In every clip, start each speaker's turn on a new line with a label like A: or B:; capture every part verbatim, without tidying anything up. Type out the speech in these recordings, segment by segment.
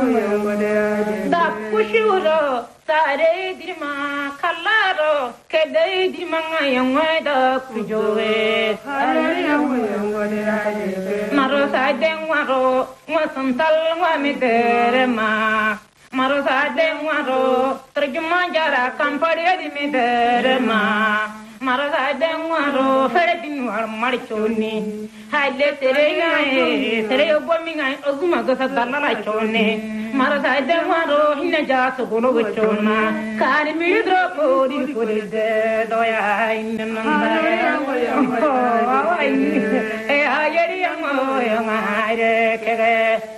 A: da kushuro sare dirma kallaro kede dirma yangwa da kujowe maro saden waro wasantal wa mederma maro saden waro terjuma jara kampare di mederma maro saden waro feredin war marchoni haile sereya sereyo bominga oguma gosa dalala chone maro saden waro hinna jaso gono gochona kani midro pori pori de doya inna e ayeri amo yamare kege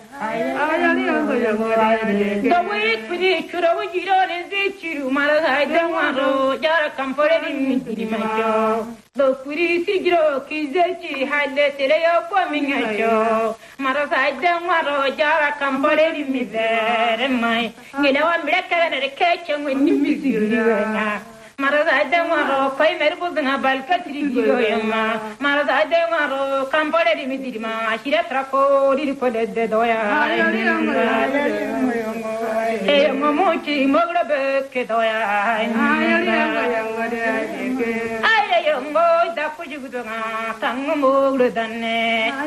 A: the way pretty chura wajiro ne chiru mara saden waro jara kampore di midimacho the puri sigiro kizechi haile sereyo bominga cho mara saden waro jara kampore di midere mai ngelawa miraka ne keche ngeni mizirina mara saden waro kai merbu dna balkatri diyo yamma mara saden waro kampore di midirima ashira trako di pode de doya e momochi mograbe ke doya ay yongo da kujugudanga tango mogrodane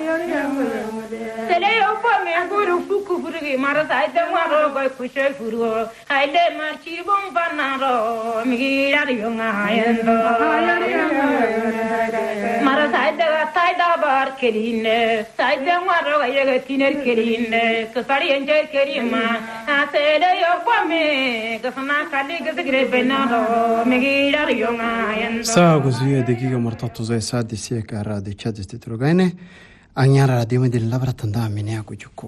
A: tele opo me guru fuku furugi mara saden waro go kushe furu haile marchi bom banaro mi yonga yendo mara saida saida bar kerine saida maro yega tiner kerine kasari enje kerima asele yo kwame kasana kali gazgre benaro migira yonga yendo
B: sago zuye dakiga martatu zay saadi sieka radi chadiste trogane anyara radime del labratanda minea kujuko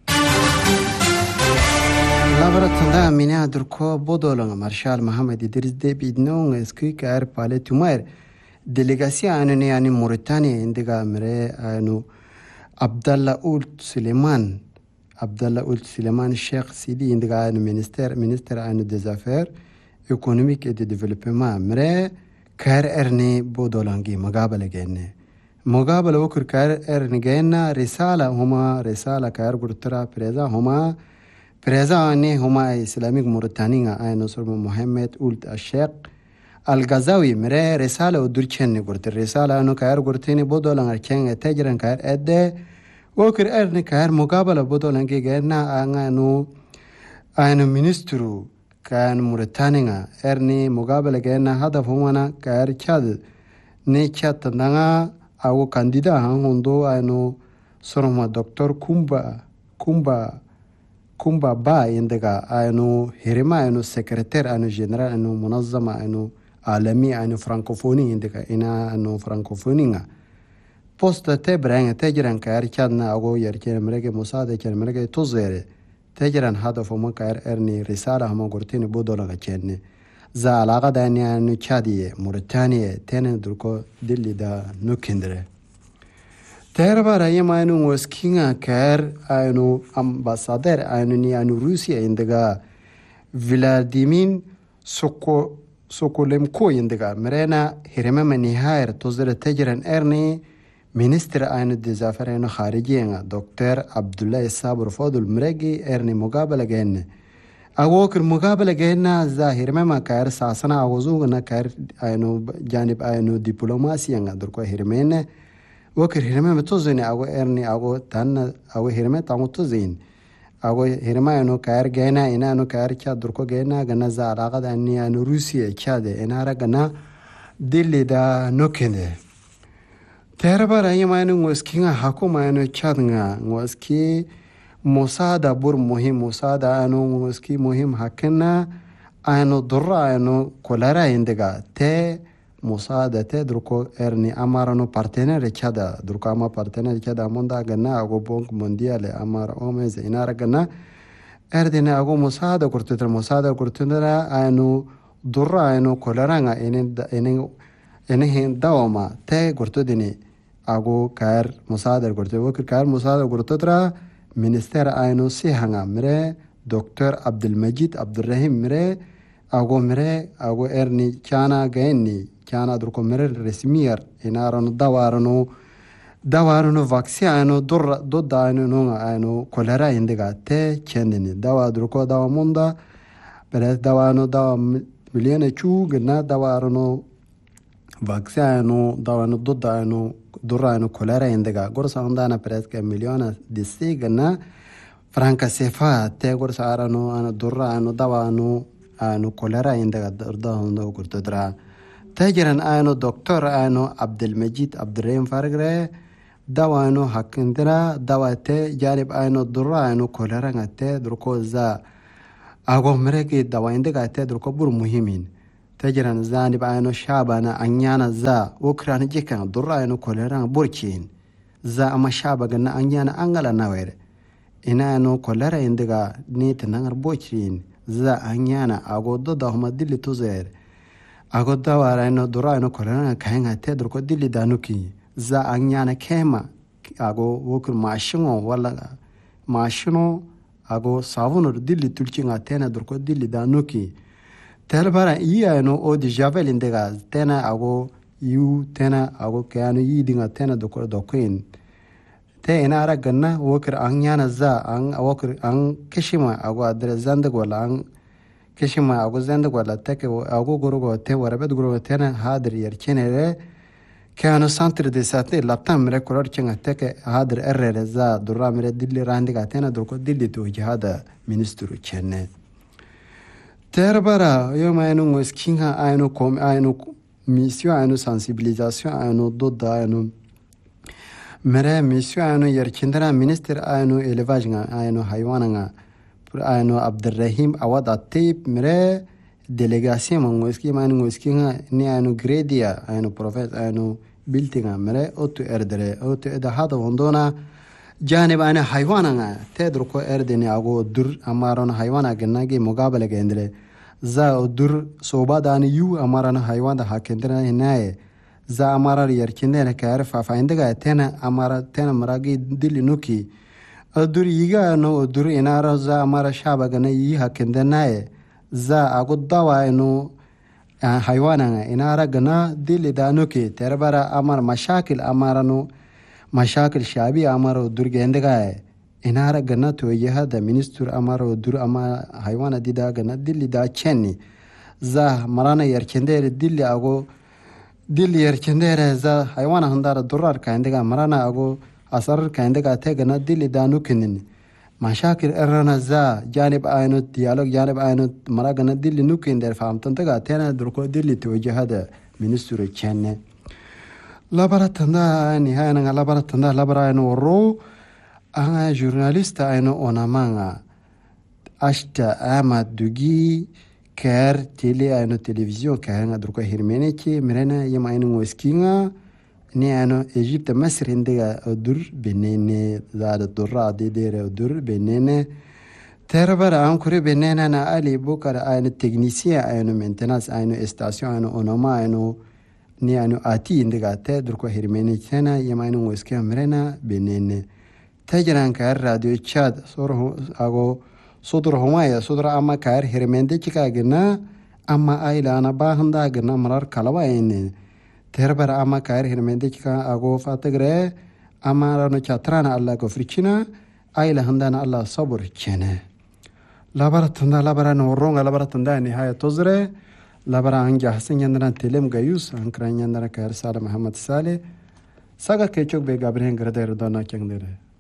B: labratanda minea durko bodolanga marshal mohammed idris debid non eski kar pale tumair delegation anu yani Mauritania indiga mere anu Abdallah Ould Suleiman Abdallah Ould Suleiman Sheikh Sidi indiga anu minister minister anu des affaires économiques et de développement mere kar erni bodolangi magabale genne magabale wokur kar erni genna risala huma risala kar gurtra preza huma بريزاني هما إسلاميك موريتانيا أي نصر محمد أولد الشيخ الغزاوي مري رسالة ودرچن قرت الرسالة أنو كاير قرتيني بودو لنغر كين تجرن كاير أدى وكر أرني كاير مقابلة بودو لنغي غيرنا أنو أنو منسترو كان موريتانيا أرني مقابلة غيرنا هدف همانا كاير كاد ني كاد تندغا أو كانديدا هندو أنو صرما دكتور كومبا كومبا كومبا با يندغا انو هرما انو سكرتير انو جنرال انو منظمه انو عالمي انو فرانكوفوني يندغا انا انو فرانكوفونينا بوست تبران تجران كار كادنا او يركن مرغه مساعده كان مرغه توزيره تجران هدف ما كار ارني رساله هم غورتين بودولا كان za alaqa dani anu chadiye Mauritania tenen durko dilli da nukindre Terabara yemanu waskinga kar anu ambassador anu ni anu Russia indiga Vladimir Soko Sokolemko indiga merena hiremema nihayr tozere tejran erni minister anu dizafar anu kharijiyenga Doktor Abdullah Sabr Fadul Mregi erni mugabala genne awokir mugabala genne za hiremema kar sasana awuzunga kar anu janib anu diplomasiyenga durko hirmene وكر هرمة متوزين أو إرني أو تان أو هرمة تامو توزين أو هرمة إنه كار جينا إنا إنه كار كيا دركو جينا جنا زارعة داني إنه روسيا كياده إنا رجنا دللي دا نوكنده تهربا رأي ما إنه مسكينا حكومة إنه كيادنا مسكي مساعدة بور مهم مساعدة إنه مسكي مهم حكنا إنه درا إنه كلارا عندك ت مساعدة دركو إرني أمارنو بارتنر كذا دركو أما بارتنر كذا مندا جنا أقو بنك مونديال أمار أومز إنار جنا إردنا أقو مساعدة كرتدر مساعدة كرتدر إنه درا إنه كلارنا إن إن إنه دوما ت كرتدني أقو كار مساعدة كرتدر وكر كار مساعدة كرتدر منستر إنه سيهنا مرة دكتور عبد المجيد عبد الرحيم مرة أقو مرة أقو إرني كانا جيني كان دركو مرر رسمير إنارنو دوارنو dawa no vaccine ano dorra dodda ano no ano kolera indiga te kendini dawa druko dawa munda bere dawa no dawa milione chu gna dawa no vaccine ano dawa no dodda ano dorra ano kolera indiga gorsa andana presque milione di signa franca sefa te gorsa arano ano dorra ano dawa no ano kolera indiga dorda hondo kurtodra tajiran ano doktor ano Abdelmajid Abdurrahim Fargre dawa ano hakindra dawa te janib ano durra ano kolera ngate druko za ago mereki dawa indiga te druko bur muhimin tajiran zanib ano shabana anyana za ukran jikan durra ano kolera burkin za ama shabaga anyana angala nawere ina ano kolera indiga ni tanangar burkin za anyana ago doda huma dilli tuzer ago dawa ano durra ano kolera kainga te druko dilli danuki za anyana kema ago wokur mashino wala mashino ago savuno dilli tulkinga tena durko dilli danuki telbara iya no odi javel indega tena ago yu tena ago kanu yidinga tena doko dokin te enara ganna wokur anyana za ang wokur ang kishima ago adre zandag wala ang kishima ago zandag wala teke ago gorogo te warabet gorogo tena hadir yerchenere كانوا سنتر دي ساتي لابتان مري كورور كينغا تك هادر ارر زا درا مري ديلي راندي غاتينا دركو ديلي توجه هذا مينسترو كينه تربرا يوم اينو مسكينغا اينو كوم اينو ميسيو اينو سانسيبيليزاسيون اينو دودا اينو مري ميسيو اينو يركندرا مينستر اينو اليفاجنا اينو حيوانغا اينو عبد الرحيم عوض الطيب مري delegation mangoski mangoski ni anu gredia anu profet anu biltinga mere otu erdere otu eda hada wondona janib ana haywana tedru ko erdeni ago dur amaron haywana gennagi mugabale gendle za dur sobadani yu amaran haywana hakendra hinaye za amara yerkinde kar fa faindaga tena amara tena maragi dilinuki dur yiga no dur inara za amara shabagana yi hakende naye za ago dawa eno haywana inara gana dili danuki terbara amar mashakil amarano mashakil shabi amaro durgendega inara gana to yahada minister amaro dur ama haywana dida gana dili da chenni za marana yerkendere dili ago dili yerkendere za haywana handara durar kaindega marana ago asar kaindega te gana dili danukinin مشاكل إرنا زا جانب آينو ديالوج جانب آينو مراجعنا دل نوكين در فهم تنتقى تنا دركو دل توجه هذا منستور كأنه لبرة تنا نهاية نع لبرة تنا لبرة إنه رو أنا جورناليست إنه أنا مانا أشتا أما دوجي كار تيلي إنه تلفزيون كهنا دركو هرماني كي مرنا يوم إنه وسكينا ni ano Egypt Masr indiga odur benene zada durra de dere odur benene terbara an kure benene na ali bukar ayno technicien ayno maintenance ayno station ayno onoma ayno ni ano ati indiga te durko hirmeni tena yemaino weske amrena benene tajran kar radio chad sor ago sodur homaya sodur amma kar hirmende chikagena amma ayla ana bahanda gena marar kalaba ene terbar ama kair hirmende ka ago fatagre amara no chatrana alla ko frichina ayla handana alla sabur chene labara tanda labara no ronga labara tanda ni haya tozre labara anja hasan yandana telem gayus ankran yandana kair sala muhammad sale saga kechok be gabriel grader dona chengdere